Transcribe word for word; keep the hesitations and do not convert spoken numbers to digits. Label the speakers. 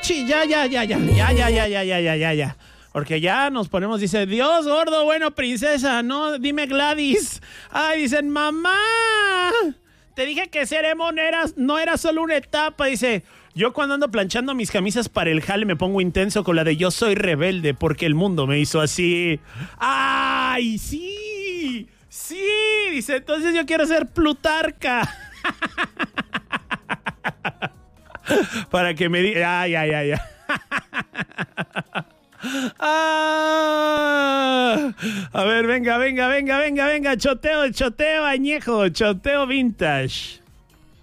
Speaker 1: chi, ya, ya, ya, ya, ya, ya, ya, ya, ya, ya, ya, ya. Porque ya nos ponemos, dice, Dios gordo, bueno, princesa, no, dime Gladys. Ay, dicen, mamá, te dije que ser emo no era, no era solo una etapa, dice. Yo cuando ando planchando mis camisas para el jale me pongo intenso con la de yo soy rebelde porque el mundo me hizo así. ¡Ay, sí! ¡Sí! Dice, entonces yo quiero ser Plutarca. Para que me diga... ¡Ay, ay, ay! ay. Ah, a ver, venga, venga, venga, venga, venga. Choteo, choteo añejo, choteo vintage.